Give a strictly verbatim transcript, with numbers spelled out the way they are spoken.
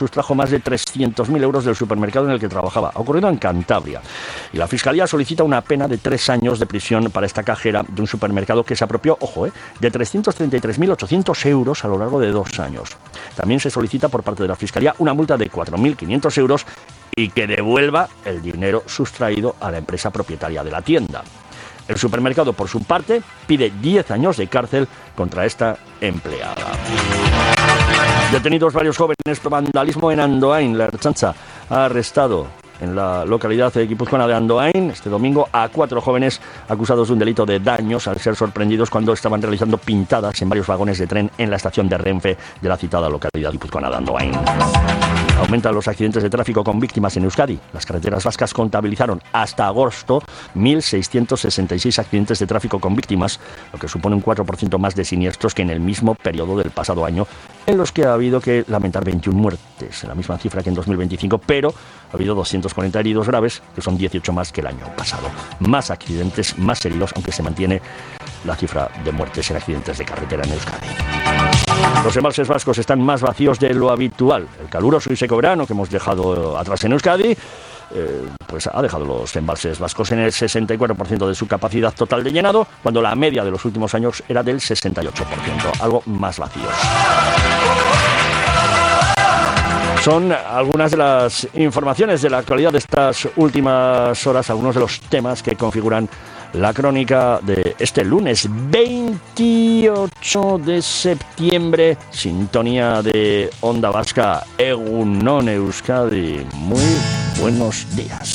sustrajo más de trescientos mil euros del supermercado en el que trabajaba. Ha ocurrido en Cantabria. Y la Fiscalía solicita una pena de tres años de prisión para esta cajera de un supermercado que se apropió, ojo, eh, de trescientos treinta y tres mil ochocientos euros a lo largo de dos años. También se solicita por parte de la Fiscalía una multa de cuatro mil quinientos euros y que devuelva el dinero sustraído a la empresa propietaria de la tienda. El supermercado, por su parte, pide diez años de cárcel contra esta empleada. Detenidos varios jóvenes por vandalismo en Andoain. La Ertzaintza ha arrestado en la localidad de guipuzcoana de Andoain este domingo a cuatro jóvenes acusados de un delito de daños al ser sorprendidos cuando estaban realizando pintadas en varios vagones de tren en la estación de Renfe de la citada localidad guipuzcoana de Andoain. Aumentan los accidentes de tráfico con víctimas en Euskadi. Las carreteras vascas contabilizaron hasta agosto mil seiscientos sesenta y seis accidentes de tráfico con víctimas, lo que supone un cuatro por ciento más de siniestros que en el mismo periodo del pasado año, en los que ha habido que lamentar veintiuna muertes, la misma cifra que en dos mil veinticinco, pero ha habido doscientos cuarenta heridos graves, que son dieciocho más que el año pasado. Más accidentes, más heridos, aunque se mantiene la cifra de muertes en accidentes de carretera en Euskadi. Los embalses vascos están más vacíos de lo habitual. El caluroso y seco verano que hemos dejado atrás en Euskadi, eh, pues ha dejado los embalses vascos en el sesenta y cuatro por ciento de su capacidad total de llenado, cuando la media de los últimos años era del sesenta y ocho por ciento, algo más vacíos. Son algunas de las informaciones de la actualidad de estas últimas horas, algunos de los temas que configuran la crónica de este lunes veintiocho de septiembre. Sintonía de Onda Vasca, Egunon Euskadi. Muy buenos días.